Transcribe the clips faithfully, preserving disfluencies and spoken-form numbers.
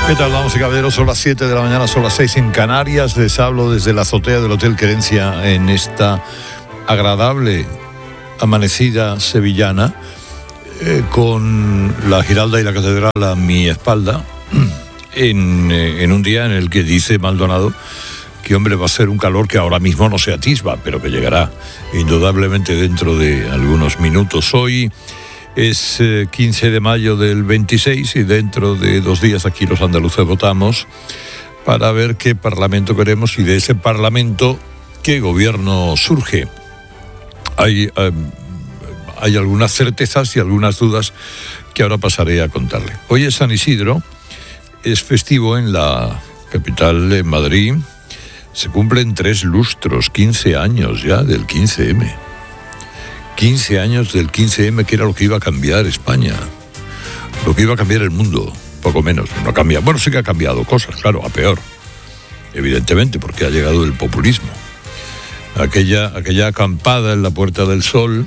¿Qué tal, damas y caballeros? Son las siete de la mañana, son las seis en Canarias. Les hablo desde la azotea del Hotel Querencia en esta agradable amanecida sevillana, eh, con la Giralda y la Catedral a mi espalda, en, eh, en un día en el que dice Maldonado que, hombre, va a ser un calor que ahora mismo no se atisba, pero que llegará indudablemente dentro de algunos minutos. Hoy es eh, quince de mayo del veintiséis y dentro de dos días aquí los andaluces votamos para ver qué parlamento queremos y de ese parlamento qué gobierno surge. Hay, eh, hay algunas certezas y algunas dudas que ahora pasaré a contarle. Hoy es San Isidro, es festivo en la capital de Madrid. Se cumplen tres lustros, quince años ya del quince eme. quince años del quince eme, que era lo que iba a cambiar España, lo que iba a cambiar el mundo, poco menos. No cambia. Bueno, sí que ha cambiado cosas, claro, a peor, evidentemente, porque ha llegado el populismo. Aquella, aquella acampada en la Puerta del Sol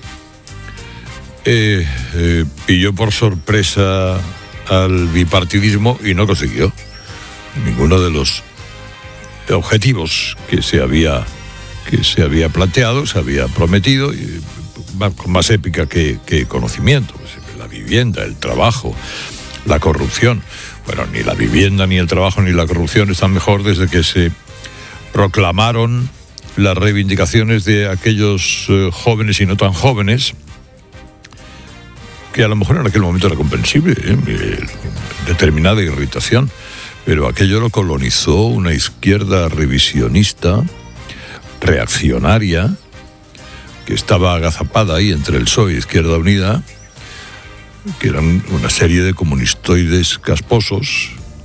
eh, eh, pilló por sorpresa al bipartidismo y no consiguió ninguno de los objetivos que se había, que se había planteado, se había prometido, y con más épica que, que conocimiento. La vivienda, el trabajo, la corrupción. Bueno, ni la vivienda, ni el trabajo, ni la corrupción están mejor desde que se proclamaron las reivindicaciones de aquellos eh, jóvenes y no tan jóvenes, que a lo mejor en aquel momento era comprensible, ¿eh? determinada irritación, pero aquello lo colonizó una izquierda revisionista, reaccionaria, que estaba agazapada ahí entre el P S O E y Izquierda Unida, que eran una serie de comunistoides casposos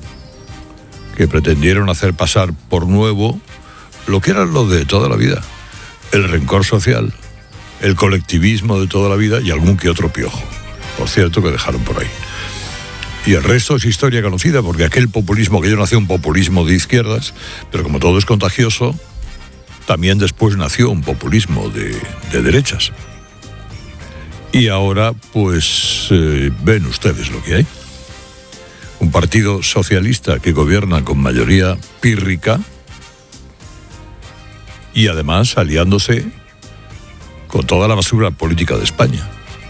que pretendieron hacer pasar por nuevo lo que era lo de toda la vida, el rencor social, el colectivismo de toda la vida y algún que otro piojo, por cierto, que dejaron por ahí. Y el resto es historia conocida, porque aquel populismo, que yo nació un populismo de izquierdas, pero como todo es contagioso, también después nació un populismo de, de derechas. Y ahora, pues, eh, ven ustedes lo que hay. Un partido socialista que gobierna con mayoría pírrica y además aliándose con toda la basura política de España.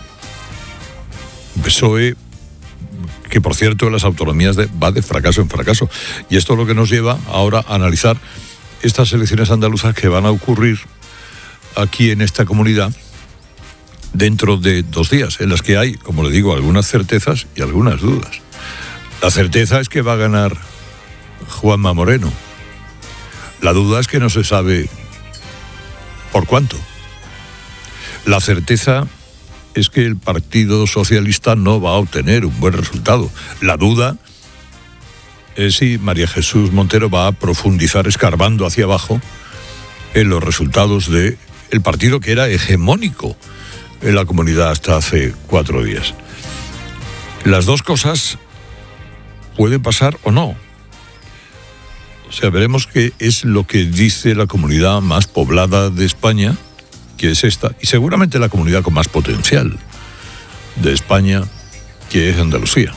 Un P S O E que, por cierto, en las autonomías de, va de fracaso en fracaso. Y esto es lo que nos lleva ahora a analizar estas elecciones andaluzas que van a ocurrir aquí en esta comunidad dentro de dos días, en las que hay, como le digo, algunas certezas y algunas dudas. La certeza es que va a ganar Juanma Moreno. La duda es que no se sabe por cuánto. La certeza es que el Partido Socialista no va a obtener un buen resultado. La duda es si María Jesús Montero va a profundizar escarbando hacia abajo en los resultados del partido que era hegemónico en la comunidad hasta hace cuatro días. Las dos cosas pueden pasar o no. O sea, veremos qué es lo que dice la comunidad más poblada de España, que es esta, y seguramente la comunidad con más potencial de España, que es Andalucía.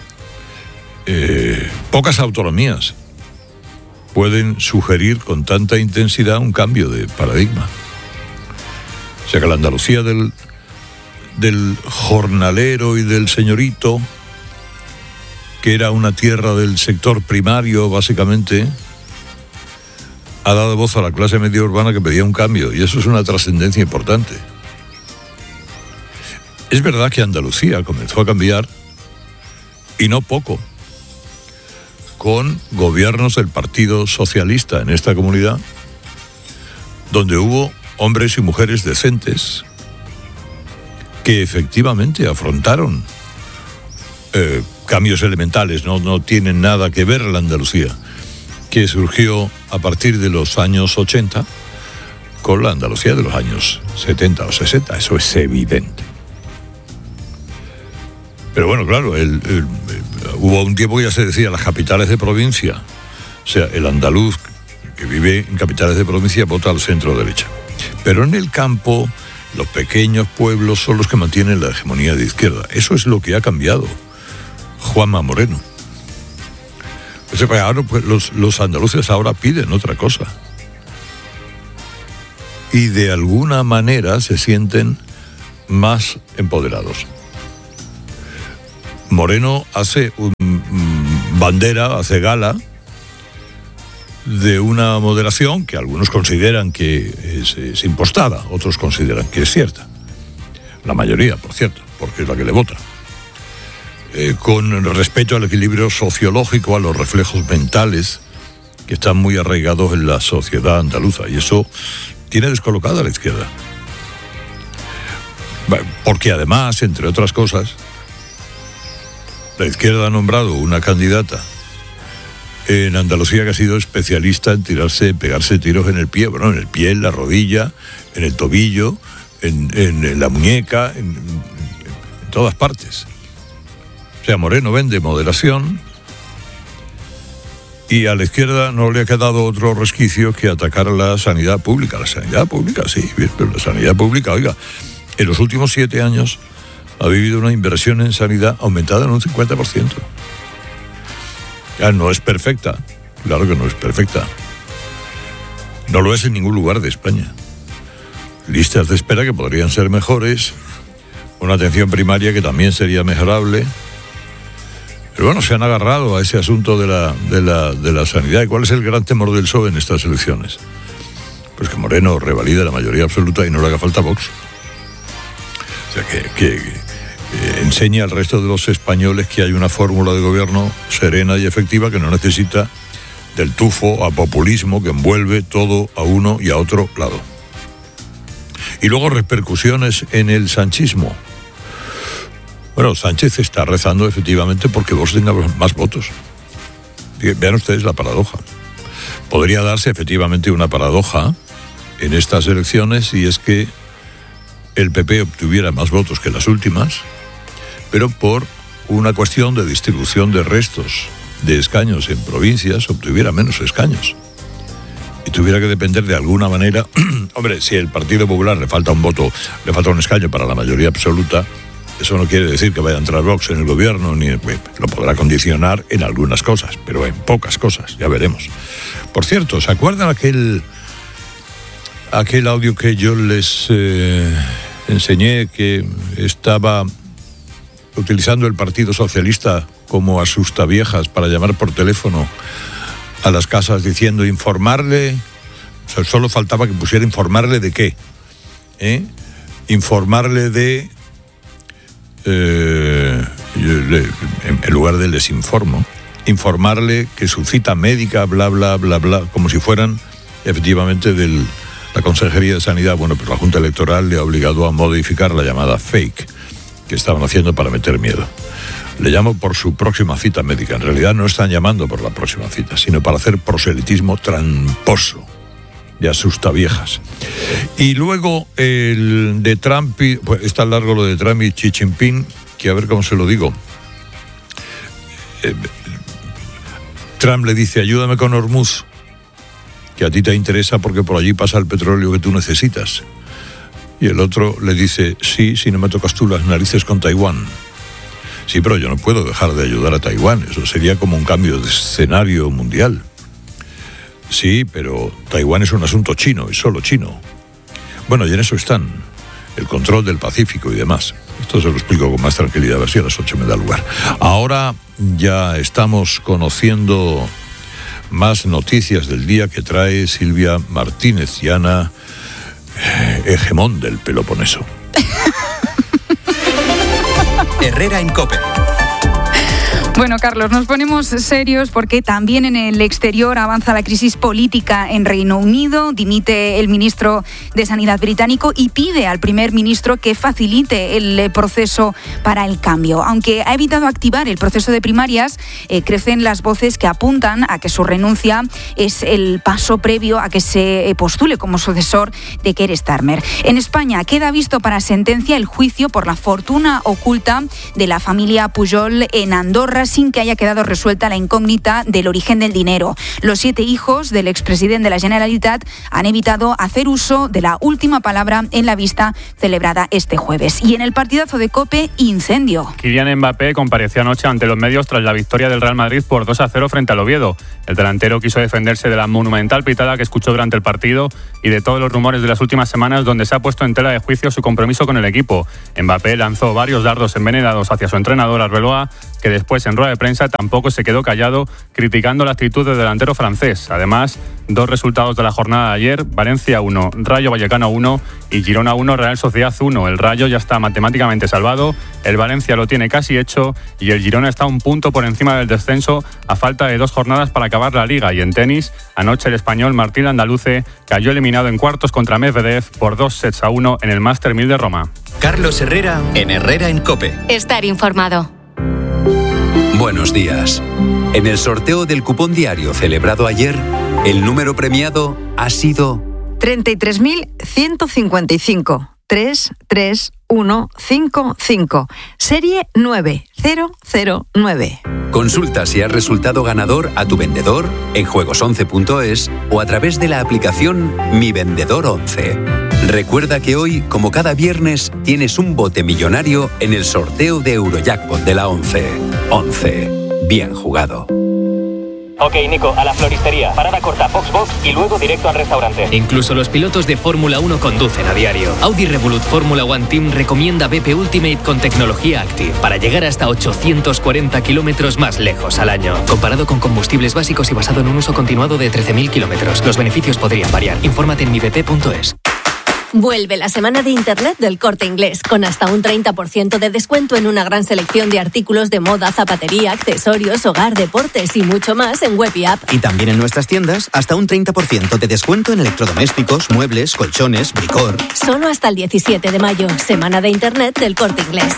Eh, pocas autonomías pueden sugerir con tanta intensidad un cambio de paradigma. O sea que la Andalucía del, del jornalero y del señorito, que era una tierra del sector primario básicamente, ha dado voz a la clase media urbana que pedía un cambio, y eso es una trascendencia importante. Es verdad que Andalucía comenzó a cambiar, y no poco, con gobiernos del Partido Socialista en esta comunidad, donde hubo hombres y mujeres decentes que efectivamente afrontaron eh, cambios elementales. No, no tienen nada que ver la Andalucía que surgió a partir de los años ochenta con la Andalucía de los años setenta o sesenta, eso es evidente. Pero bueno, claro, el, el, el, hubo un tiempo que ya se decía las capitales de provincia, o sea, el andaluz que vive en capitales de provincia vota al centro derecha. Pero en el campo, los pequeños pueblos son los que mantienen la hegemonía de izquierda. Eso es lo que ha cambiado Juanma Moreno. Entonces, pues ahora, pues, los, los andaluces ahora piden otra cosa. Y de alguna manera se sienten más empoderados. Moreno hace un, um, bandera, hace gala de una moderación que algunos consideran que es, es impostada, otros consideran que es cierta. La mayoría, por cierto, porque es la que le vota. Eh, con respeto al equilibrio sociológico, a los reflejos mentales que están muy arraigados en la sociedad andaluza. Y eso tiene descolocada a la izquierda. Porque además, entre otras cosas, la izquierda ha nombrado una candidata en Andalucía que ha sido especialista en tirarse, pegarse tiros en el pie, bueno, en el pie, en la rodilla, en el tobillo, en, en, en la muñeca, en, en, en todas partes. O sea, Moreno vende moderación y a la izquierda no le ha quedado otro resquicio que atacar a la sanidad pública. La sanidad pública, sí, pero la sanidad pública, oiga, en los últimos siete años ha vivido una inversión en sanidad aumentada en un cincuenta por ciento. Ya no es perfecta, claro que no es perfecta. No lo es en ningún lugar de España. Listas de espera que podrían ser mejores, una atención primaria que también sería mejorable. Pero bueno, se han agarrado a ese asunto de la, de la, de la sanidad. ¿Y cuál es el gran temor del P S O E en estas elecciones? Pues que Moreno revalide la mayoría absoluta y no le haga falta Vox. O sea, que, que eh, enseña al resto de los españoles que hay una fórmula de gobierno serena y efectiva que no necesita del tufo a populismo que envuelve todo a uno y a otro lado. Y luego repercusiones en el sanchismo. Bueno, Sánchez está rezando efectivamente porque Vox tenga más votos. Vean ustedes la paradoja. Podría darse efectivamente una paradoja en estas elecciones y es que el P P obtuviera más votos que las últimas, pero por una cuestión de distribución de restos de escaños en provincias obtuviera menos escaños. Y tuviera que depender de alguna manera, hombre, si el Partido Popular le falta un voto, le falta un escaño para la mayoría absoluta, eso no quiere decir que vaya a entrar Vox en el gobierno, ni lo podrá condicionar en algunas cosas, pero en pocas cosas, ya veremos. Por cierto, ¿se acuerdan aquel, aquel audio que yo les eh, enseñé que estaba utilizando el Partido Socialista como asustaviejas para llamar por teléfono a las casas diciendo informarle, o sea, solo faltaba que pusiera informarle de qué, ¿eh? Informarle de... Eh, en lugar de les informo, informarle que su cita médica, bla, bla, bla, bla, como si fueran efectivamente de la Consejería de Sanidad. Bueno, pero la Junta Electoral le ha obligado a modificar la llamada fake que estaban haciendo para meter miedo. Le llamo por su próxima cita médica. En realidad no están llamando por la próxima cita, sino para hacer proselitismo tramposo de asustaviejas. Y luego el de Trump, y, pues está largo lo de Trump y Xi Jinping, que a ver cómo se lo digo. Eh, Trump le dice, ayúdame con Hormuz, que a ti te interesa porque por allí pasa el petróleo que tú necesitas. Y el otro le dice, sí, si no me tocas tú las narices con Taiwán. Sí, pero yo no puedo dejar de ayudar a Taiwán, eso sería como un cambio de escenario mundial. Sí, pero Taiwán es un asunto chino, es solo chino. Bueno, y en eso están, el control del Pacífico y demás. Esto se lo explico con más tranquilidad, a ver si a las ocho me da lugar. Ahora ya estamos conociendo más noticias del día que trae Silvia Martínez, Llana, hegemón del Peloponeso. Herrera en COPE. Bueno, Carlos, nos ponemos serios porque también en el exterior avanza la crisis política en Reino Unido. Dimite el ministro de Sanidad británico y pide al primer ministro que facilite el proceso para el cambio. Aunque ha evitado activar el proceso de primarias, eh, crecen las voces que apuntan a que su renuncia es el paso previo a que se postule como sucesor de Keir Starmer. En España queda visto para sentencia el juicio por la fortuna oculta de la familia Pujol en Andorra ahora sin que haya quedado resuelta la incógnita del origen del dinero. Los siete hijos del expresidente de la Generalitat han evitado hacer uso de la última palabra en la vista celebrada este jueves. Y en el partidazo de COPE, incendio. Kylian Mbappé compareció anoche ante los medios tras la victoria del Real Madrid por dos a cero frente al Oviedo. El delantero quiso defenderse de la monumental pitada que escuchó durante el partido y de todos los rumores de las últimas semanas donde se ha puesto en tela de juicio su compromiso con el equipo. Mbappé lanzó varios dardos envenenados hacia su entrenador Arbeloa, que después en rueda de prensa tampoco se quedó callado, criticando la actitud del delantero francés. Además, dos resultados de la jornada de ayer: Valencia uno, Rayo Vallecano uno y Girona uno, Real Sociedad uno. El Rayo ya está matemáticamente salvado, el Valencia lo tiene casi hecho y el Girona está un punto por encima del descenso a falta de dos jornadas para acabar la Liga. Y en tenis, anoche el español Martín Andaluce cayó eliminado en cuartos contra Medvedev por dos sets a uno en el Master mil de Roma. Carlos Herrera en Herrera en COPE. Estar informado. Buenos días. En el sorteo del cupón diario celebrado ayer, el número premiado ha sido treinta y tres mil ciento cincuenta y cinco. tres tres uno cinco cinco. Serie nueve cero cero nueve. Consulta si has resultado ganador a tu vendedor en juegos once punto es o a través de la aplicación Mi Vendedor once. Recuerda que hoy, como cada viernes, tienes un bote millonario en el sorteo de Eurojackpot de la once. once. Bien jugado. Ok, Nico, a la floristería. Parada corta, box box y luego directo al restaurante. Incluso los pilotos de Fórmula uno conducen a diario. Audi Revolut Fórmula One Team recomienda B P Ultimate con tecnología Active para llegar hasta ochocientos cuarenta kilómetros más lejos al año. Comparado con combustibles básicos y basado en un uso continuado de trece mil kilómetros. Los beneficios podrían variar. Infórmate en mi b p punto es. Vuelve la semana de Internet del Corte Inglés, con hasta un treinta por ciento de descuento en una gran selección de artículos de moda, zapatería, accesorios, hogar, deportes y mucho más en web y app. Y también en nuestras tiendas, hasta un treinta por ciento de descuento en electrodomésticos, muebles, colchones, bricor. Solo hasta el diecisiete de mayo, semana de Internet del Corte Inglés.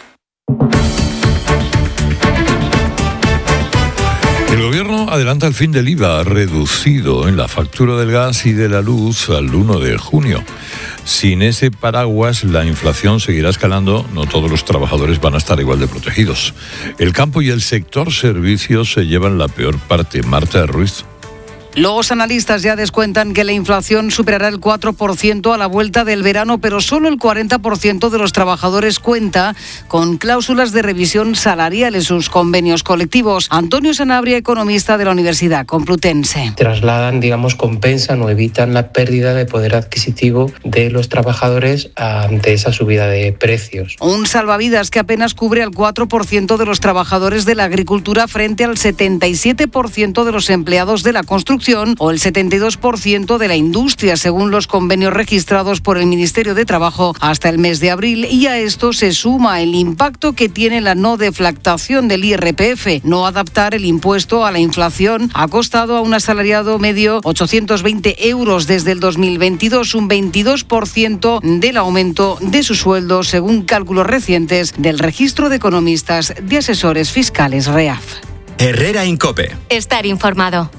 El gobierno adelanta el fin del I V A reducido en la factura del gas y de la luz al uno de junio. Sin ese paraguas, la inflación seguirá escalando. No todos los trabajadores van a estar igual de protegidos. El campo y el sector servicios se llevan la peor parte. Marta Ruiz. Los analistas ya descuentan que la inflación superará el cuatro por ciento a la vuelta del verano, pero solo el cuarenta por ciento de los trabajadores cuenta con cláusulas de revisión salarial en sus convenios colectivos. Antonio Sanabria, economista de la Universidad Complutense. Trasladan, digamos, compensan o evitan la pérdida de poder adquisitivo de los trabajadores ante esa subida de precios. Un salvavidas que apenas cubre al cuatro por ciento de los trabajadores de la agricultura frente al setenta y siete por ciento de los empleados de la construcción o el setenta y dos por ciento de la industria, según los convenios registrados por el Ministerio de Trabajo hasta el mes de abril. Y a esto se suma el impacto que tiene la no deflactación del I R P F. No adaptar el impuesto a la inflación ha costado a un asalariado medio ochocientos veinte euros desde el dos mil veintidós, un veintidós por ciento del aumento de su sueldo, según cálculos recientes del Registro de Economistas de Asesores Fiscales REAF. Herrera en COPE. Estar informado.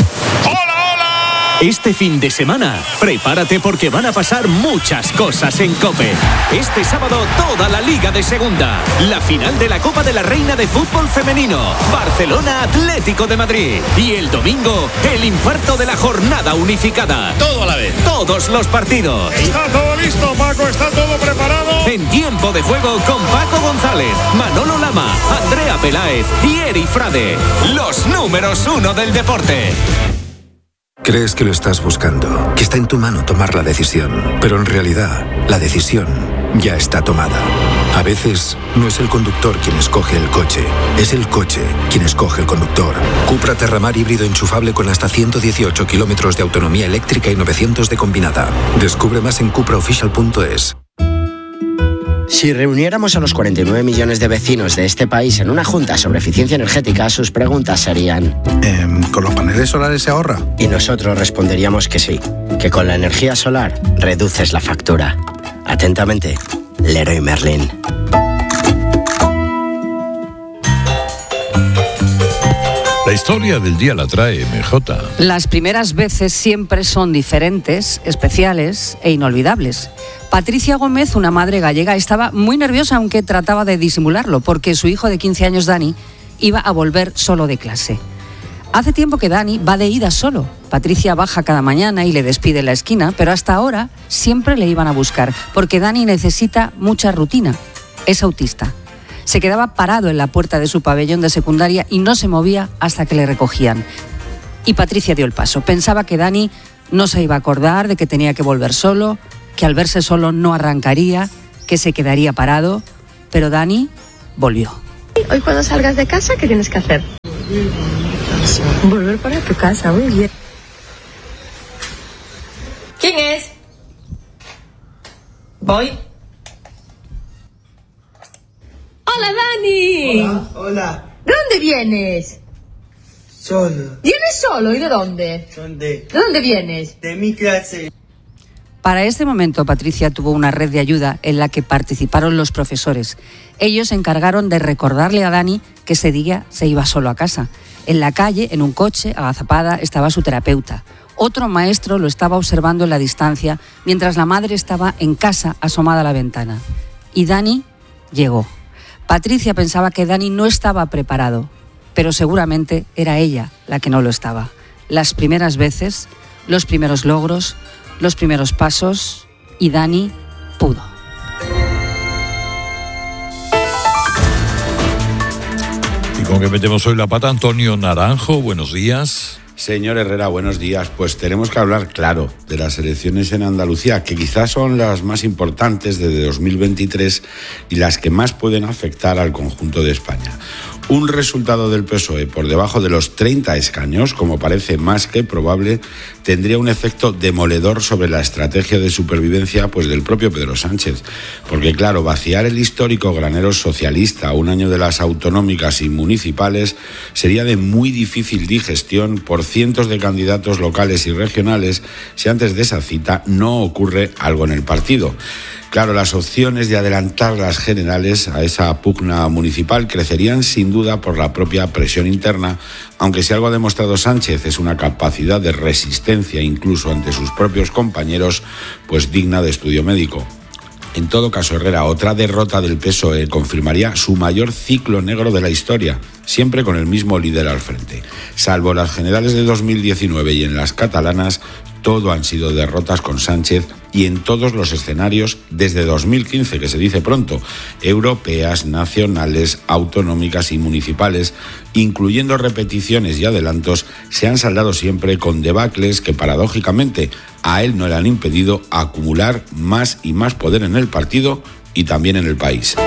Este fin de semana, prepárate porque van a pasar muchas cosas en COPE. Este sábado, toda la Liga de Segunda. La final de la Copa de la Reina de Fútbol Femenino. Barcelona Atlético de Madrid. Y el domingo, el infarto de la jornada unificada. Todo a la vez. Todos los partidos. Está todo listo, Paco. Está todo preparado. En tiempo de juego con Paco González, Manolo Lama, Andrea Peláez y Eri Frade. Los números uno del deporte. Crees que lo estás buscando, que está en tu mano tomar la decisión, pero en realidad la decisión ya está tomada. A veces no es el conductor quien escoge el coche, es el coche quien escoge el conductor. Cupra Terramar híbrido enchufable con hasta ciento dieciocho kilómetros de autonomía eléctrica y novecientos de combinada. Descubre más en cupra oficial punto es. Si reuniéramos a los cuarenta y nueve millones de vecinos de este país en una junta sobre eficiencia energética, sus preguntas serían... Eh, ¿Con los paneles solares se ahorra? Y nosotros responderíamos que sí, que con la energía solar reduces la factura. Atentamente, Leroy Merlin. La historia del día la trae M J. Las primeras veces siempre son diferentes, especiales e inolvidables. Patricia Gómez, una madre gallega, estaba muy nerviosa, aunque trataba de disimularlo, porque su hijo de quince años, Dani, iba a volver solo de clase. Hace tiempo que Dani va de ida solo. Patricia baja cada mañana y le despide en la esquina, pero hasta ahora siempre le iban a buscar, porque Dani necesita mucha rutina. Es autista. Se quedaba parado en la puerta de su pabellón de secundaria y no se movía hasta que le recogían. Y Patricia dio el paso. Pensaba que Dani no se iba a acordar de que tenía que volver solo, que al verse solo no arrancaría, que se quedaría parado, pero Dani volvió. Hoy cuando salgas de casa, ¿qué tienes que hacer? Volver para tu casa, muy bien. ¿Quién es? Voy. Hola, Dani. Hola, hola. ¿De dónde vienes? Solo. ¿Vienes solo? ¿Y de dónde? ¿Dónde? ¿De dónde vienes? De mi clase. Para este momento, Patricia tuvo una red de ayuda en la que participaron los profesores. Ellos se encargaron de recordarle a Dani que ese día se iba solo a casa. En la calle, en un coche, agazapada, estaba su terapeuta. Otro maestro lo estaba observando en la distancia, mientras la madre estaba en casa, asomada a la ventana. Y Dani llegó. Patricia pensaba que Dani no estaba preparado, pero seguramente era ella la que no lo estaba. Las primeras veces, los primeros logros, los primeros pasos, y Dani pudo. ¿Y con qué metemos hoy la pata? Antonio Naranjo, buenos días. Señor Herrera, buenos días. Pues tenemos que hablar, claro, de las elecciones en Andalucía, que quizás son las más importantes desde dos mil veintitrés y las que más pueden afectar al conjunto de España. Un resultado del P S O E por debajo de los treinta escaños, como parece más que probable, tendría un efecto demoledor sobre la estrategia de supervivencia pues del propio Pedro Sánchez. Porque claro, vaciar el histórico granero socialista a un año de las autonómicas y municipales sería de muy difícil digestión por cientos de candidatos locales y regionales si antes de esa cita no ocurre algo en el partido. Claro, las opciones de adelantar las generales a esa pugna municipal crecerían sin duda por la propia presión interna, aunque si algo ha demostrado Sánchez es una capacidad de resistencia incluso ante sus propios compañeros, pues digna de estudio médico. En todo caso, Herrera, otra derrota del P S O E confirmaría su mayor ciclo negro de la historia, siempre con el mismo líder al frente. Salvo las generales de dos mil diecinueve y en las catalanas, todo han sido derrotas con Sánchez y en todos los escenarios desde dos mil quince, que se dice pronto, europeas, nacionales, autonómicas y municipales, incluyendo repeticiones y adelantos, se han saldado siempre con debacles que paradójicamente a él no le han impedido acumular más y más poder en el partido y también en el país.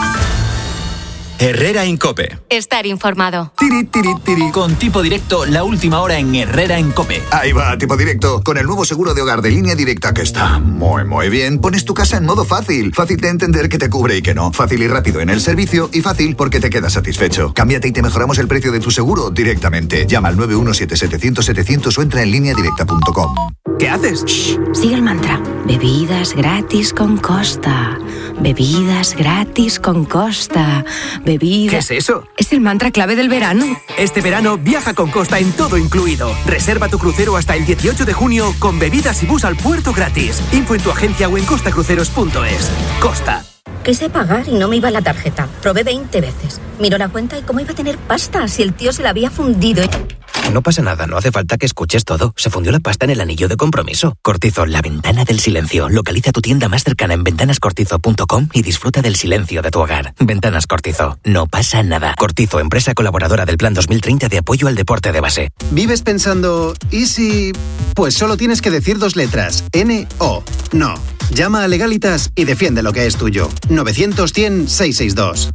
Herrera en COPE. Estar informado. Tiri, tiri, tiri. Con Tipo Directo, la última hora en Herrera en COPE. Ahí va, Tipo Directo. Con el nuevo seguro de hogar de Línea Directa, que está muy, muy bien, pones tu casa en modo fácil. Fácil de entender que te cubre y que no. Fácil y rápido en el servicio y fácil porque te quedas satisfecho. Cámbiate y te mejoramos el precio de tu seguro directamente. Llama al nueve uno siete siete cero cero setecientos o entra en línea directa punto com. ¿Qué haces? Shh, sigue el mantra. Bebidas gratis con Costa. Bebidas gratis con Costa. Bebidas... ¿Qué es eso? Es el mantra clave del verano. Este verano viaja con Costa en todo incluido. Reserva tu crucero hasta el dieciocho de junio con bebidas y bus al puerto gratis. Info en tu agencia o en costacruceros punto es. Costa. Quise pagar y no me iba la tarjeta. Probé veinte veces. Miró la cuenta y cómo iba a tener pasta si el tío se la había fundido. No pasa nada, no hace falta que escuches todo. Se fundió la pasta en el anillo de compromiso. Cortizo, la ventana del silencio. Localiza tu tienda más cercana en ventanas cortizo punto com y disfruta del silencio de tu hogar. Ventanas Cortizo, no pasa nada. Cortizo, empresa colaboradora del Plan dos mil treinta de apoyo al deporte de base. ¿Vives pensando, ¿y si...? Pues solo tienes que decir dos letras. N O. No. Llama a Legalitas y defiende lo que es tuyo. novecientos cien seiscientos sesenta y dos.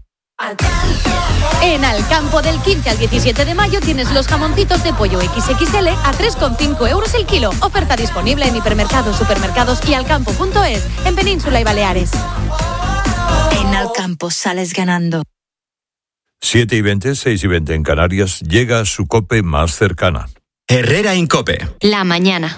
En Alcampo del quince al diecisiete de mayo tienes los jamoncitos de pollo equis equis ele a tres coma cinco euros el kilo. Oferta disponible en hipermercados, supermercados y alcampo punto es en Península y Baleares. En Alcampo sales ganando. siete y veinte, seis y veinte en Canarias, llega a su COPE más cercana. Herrera en COPE. La mañana.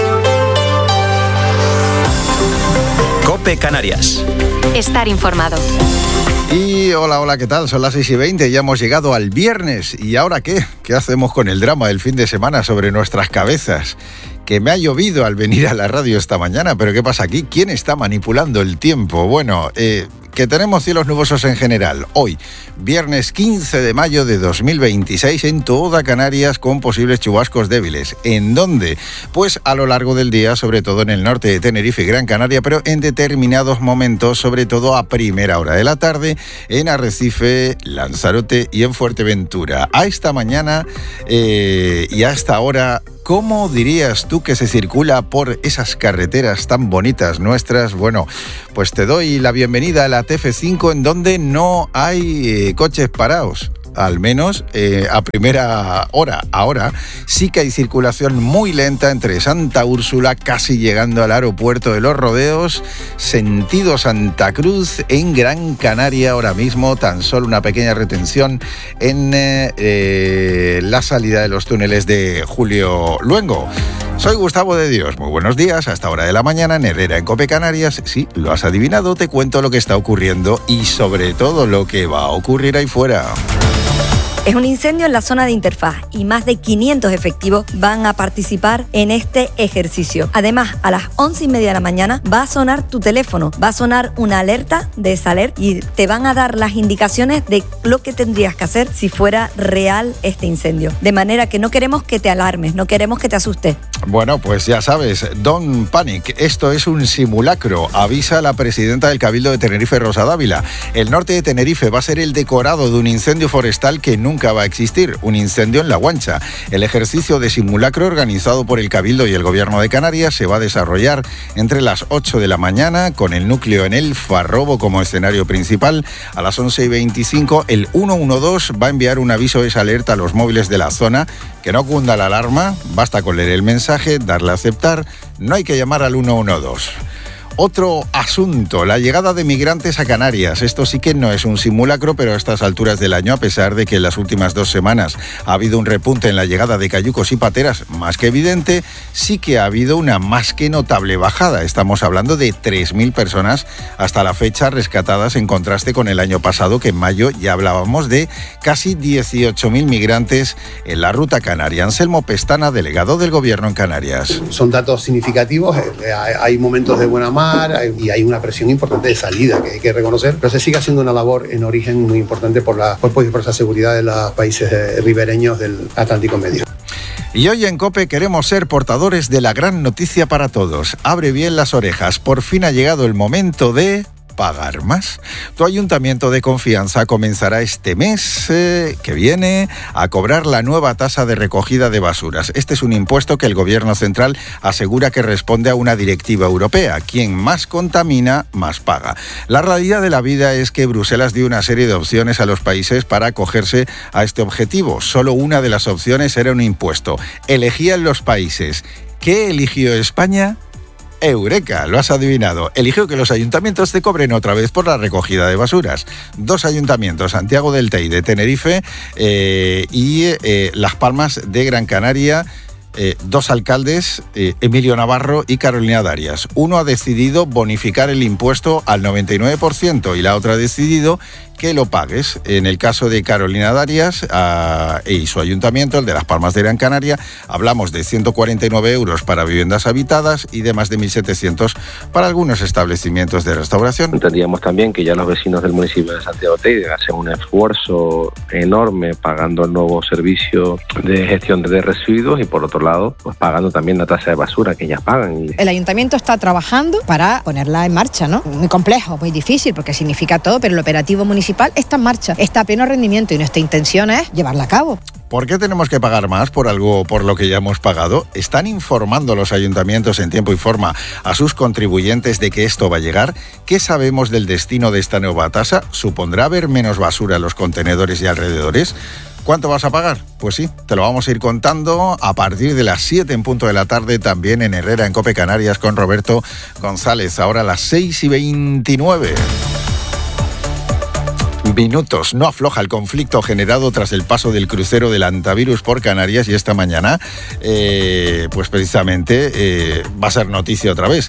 COPE Canarias. Estar informado. Y hola, hola, ¿qué tal? Son las seis y veinte, ya hemos llegado al viernes. ¿Y ahora qué? ¿Qué hacemos con el drama del fin de semana sobre nuestras cabezas? Que me ha llovido al venir a la radio esta mañana, pero ¿qué pasa aquí? ¿Quién está manipulando el tiempo? Bueno, eh, que tenemos cielos nubosos en general. Hoy, viernes quince de mayo de dos mil veintiséis, en toda Canarias, con posibles chubascos débiles. ¿En dónde? Pues a lo largo del día, sobre todo en el norte de Tenerife y Gran Canaria, pero en determinados momentos, sobre todo a primera hora de la tarde, en Arrecife, Lanzarote y en Fuerteventura. A esta mañana eh, y a esta hora, ¿cómo dirías tú que se circula por esas carreteras tan bonitas nuestras? Bueno, pues te doy la bienvenida a la T F cinco, en donde no hay eh, coches parados. Al menos eh, a primera hora. Ahora sí que hay circulación muy lenta entre Santa Úrsula, casi llegando al aeropuerto de Los Rodeos, sentido Santa Cruz, en Gran Canaria. Ahora mismo tan solo una pequeña retención en eh, eh, la salida de los túneles de Julio Luengo. Soy Gustavo de Dios, muy buenos días. A esta hora de la mañana en Herrera, en COPE Canarias. Sí, lo has adivinado, te cuento lo que está ocurriendo y sobre todo lo que va a ocurrir ahí fuera. Es un incendio en la zona de interfaz y más de quinientos efectivos van a participar en este ejercicio. Además, a las once y media de la mañana va a sonar tu teléfono, va a sonar una alerta de esa alerta y te van a dar las indicaciones de lo que tendrías que hacer si fuera real este incendio. De manera que no queremos que te alarmes, no queremos que te asustes. Bueno, pues ya sabes, don't panic, esto es un simulacro, avisa la presidenta del Cabildo de Tenerife, Rosa Dávila. El norte de Tenerife va a ser el decorado de un incendio forestal que nunca va a existir, un incendio en La Guancha. El ejercicio de simulacro organizado por el Cabildo y el Gobierno de Canarias se va a desarrollar entre las ocho de la mañana, con el núcleo en el Farrobo como escenario principal. A las once y veinticinco, el ciento doce va a enviar un aviso de esa alerta a los móviles de la zona. Que no cunda la alarma, basta con leer el mensaje, darle a aceptar, no hay que llamar al ciento doce. Otro asunto, la llegada de migrantes a Canarias. Esto sí que no es un simulacro, pero a estas alturas del año, a pesar de que en las últimas dos semanas ha habido un repunte en la llegada de cayucos y pateras más que evidente, sí que ha habido una más que notable bajada. Estamos hablando de tres mil personas hasta la fecha rescatadas, en contraste con el año pasado, que en mayo ya hablábamos de casi dieciocho mil migrantes en la ruta canaria. Anselmo Pestana, delegado del Gobierno en Canarias. Son datos significativos, hay momentos de buena mar y hay una presión importante de salida que hay que reconocer, pero se sigue haciendo una labor en origen muy importante por la cuerpo y fuerza de seguridad de los países ribereños del Atlántico Medio. Y hoy en COPE queremos ser portadores de la gran noticia para todos. Abre bien las orejas, por fin ha llegado el momento de pagar más. Tu ayuntamiento de confianza comenzará este mes eh, que viene a cobrar la nueva tasa de recogida de basuras. Este es un impuesto que el Gobierno central asegura que responde a una directiva europea. Quien más contamina, más paga. La realidad de la vida es que Bruselas dio una serie de opciones a los países para acogerse a este objetivo. Solo una de las opciones era un impuesto. Elegían los países. ¿Qué eligió España? Eureka, lo has adivinado. Eligió que los ayuntamientos te cobren otra vez por la recogida de basuras. Dos ayuntamientos, Santiago del Teide de Tenerife eh, y eh, Las Palmas de Gran Canaria. Eh, dos alcaldes, eh, Emilio Navarro y Carolina Darias. Uno ha decidido bonificar el impuesto al noventa y nueve por ciento y la otra ha decidido que lo pagues. En el caso de Carolina Darias uh, y su ayuntamiento, el de Las Palmas de Gran Canaria, hablamos de ciento cuarenta y nueve euros para viviendas habitadas y de más de mil setecientos para algunos establecimientos de restauración. Entendíamos también que ya los vecinos del municipio de Santiago de Teide hacen un esfuerzo enorme pagando el nuevo servicio de gestión de residuos y por otro lado, pues pagando también la tasa de basura que ya pagan. El ayuntamiento está trabajando para ponerla en marcha, ¿no? Muy complejo, muy difícil porque significa todo, pero el operativo municipal está en marcha, está a pleno rendimiento y nuestra intención es llevarla a cabo. ¿Por qué tenemos que pagar más por algo por lo que ya hemos pagado? ¿Están informando los ayuntamientos en tiempo y forma a sus contribuyentes de que esto va a llegar? ¿Qué sabemos del destino de esta nueva tasa? ¿Supondrá haber menos basura en los contenedores y alrededores? ¿Cuánto vas a pagar? Pues sí, te lo vamos a ir contando a partir de las siete en punto de la tarde, también en Herrera, en COPE Canarias, con Roberto González. Ahora a las seis y veintinueve. Minutos. No afloja el conflicto generado tras el paso del crucero del Antivirus por Canarias y esta mañana, eh, pues precisamente eh, va a ser noticia otra vez.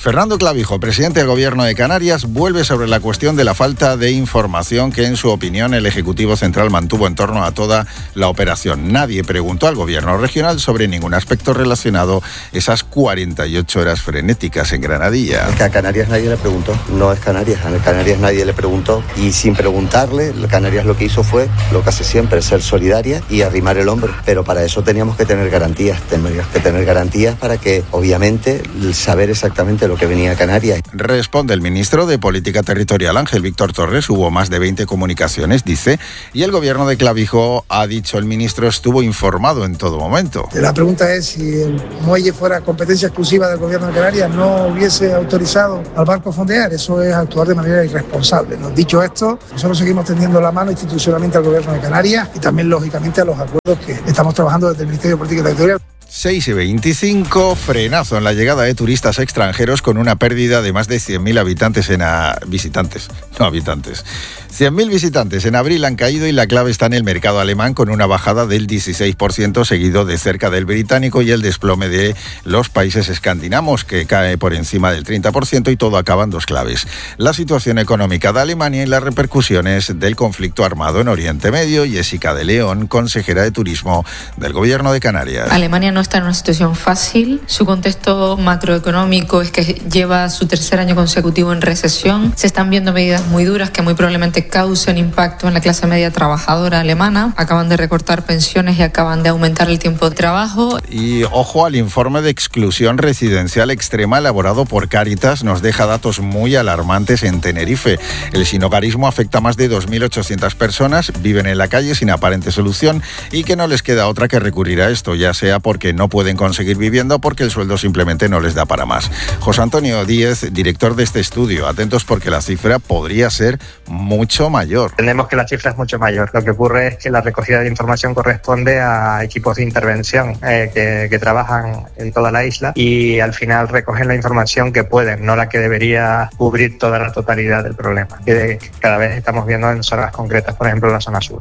Fernando Clavijo, presidente del Gobierno de Canarias, vuelve sobre la cuestión de la falta de información que, en su opinión, el Ejecutivo Central mantuvo en torno a toda la operación. Nadie preguntó al Gobierno regional sobre ningún aspecto relacionado a esas cuarenta y ocho horas frenéticas en Granadilla. Es que a Canarias nadie le preguntó, no es Canarias, a Canarias nadie le preguntó y sin preguntarle, Canarias lo que hizo fue lo que hace siempre, ser solidaria y arrimar el hombro, pero para eso teníamos que tener garantías, teníamos que tener garantías para que, obviamente, saber exactamente lo que venía a Canarias. Responde el ministro de Política Territorial, Ángel Víctor Torres. Hubo más de veinte comunicaciones, dice, y el Gobierno de Clavijo, ha dicho el ministro, estuvo informado en todo momento. La pregunta es si el muelle fuera competencia exclusiva del Gobierno de Canarias, no hubiese autorizado al barco fondear. Eso es actuar de manera irresponsable, ¿no? Dicho esto, nosotros seguimos tendiendo la mano institucionalmente al Gobierno de Canarias y también, lógicamente, a los acuerdos que estamos trabajando desde el Ministerio de Política Territorial. seis y veinticinco, frenazo en la llegada de turistas extranjeros con una pérdida de más de cien mil habitantes en a... visitantes, no habitantes. cien mil visitantes en abril han caído y la clave está en el mercado alemán con una bajada del dieciséis por ciento seguido de cerca del británico y el desplome de los países escandinavos que cae por encima del treinta por ciento y todo acaba en dos claves. La situación económica de Alemania y las repercusiones del conflicto armado en Oriente Medio. Jessica de León, consejera de Turismo del Gobierno de Canarias. Alemania no está en una situación fácil. Su contexto macroeconómico es que lleva su tercer año consecutivo en recesión. Se están viendo medidas muy duras que muy probablemente causen impacto en la clase media trabajadora alemana. Acaban de recortar pensiones y acaban de aumentar el tiempo de trabajo. Y ojo al informe de exclusión residencial extrema elaborado por Cáritas. Nos deja datos muy alarmantes en Tenerife. El sinhogarismo afecta a más de dos mil ochocientas personas, viven en la calle sin aparente solución y que no les queda otra que recurrir a esto, ya sea porque no pueden conseguir vivienda o porque el sueldo simplemente no les da para más. José Antonio Díez, director de este estudio. Atentos porque la cifra podría ser mucho mayor. Entendemos que la cifra es mucho mayor. Lo que ocurre es que la recogida de información corresponde a equipos de intervención eh, que, que trabajan en toda la isla y al final recogen la información que pueden, no la que debería cubrir toda la totalidad del problema, que cada vez estamos viendo en zonas concretas, por ejemplo en la zona sur.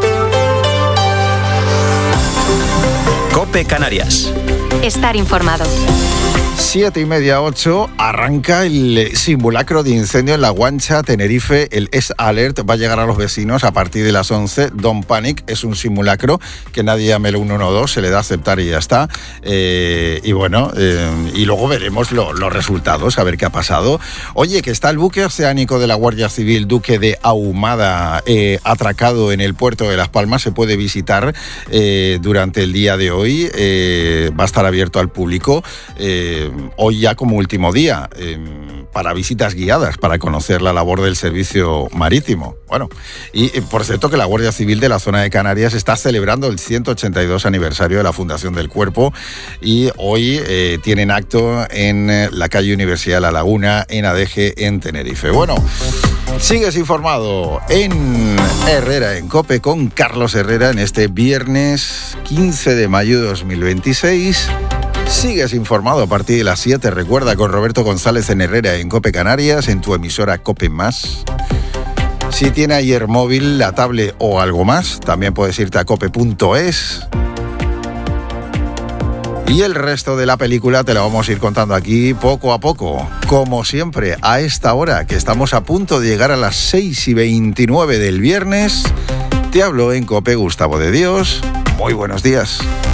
COPE Canarias. Estar informado. Siete y media, ocho, arranca el simulacro de incendio en La Guancha, Tenerife. El S-Alert va a llegar a los vecinos a partir de las once. Don't Panic es un simulacro que nadie llame el uno uno dos, se le da a aceptar y ya está. Eh, y bueno, eh, y luego veremos lo, los resultados, a ver qué ha pasado. Oye, que está el buque oceánico de la Guardia Civil, Duque de Ahumada, eh, atracado en el puerto de Las Palmas. Se puede visitar eh, durante el día de hoy. Eh, va a estar abierto al público. Eh, Hoy ya como último día eh, para visitas guiadas, para conocer la labor del servicio marítimo. Bueno, y eh, por cierto que la Guardia Civil de la zona de Canarias está celebrando el ciento ochenta y dos aniversario de la Fundación del Cuerpo y hoy eh, tienen acto en eh, la calle Universidad La Laguna, en Adeje, en Tenerife. Bueno, sigues informado en Herrera en COPE con Carlos Herrera en este viernes quince de mayo de dos mil veintiséis. Sigues informado a partir de las siete, recuerda, con Roberto González en Herrera en COPE Canarias, en tu emisora COPE Más. Si tiene ayer móvil, la tablet o algo más, también puedes irte a cope punto es. Y el resto de la película te la vamos a ir contando aquí poco a poco, como siempre, a esta hora, que estamos a punto de llegar a las seis y veintinueve del viernes. Te hablo en COPE Gustavo de Dios. Muy buenos días.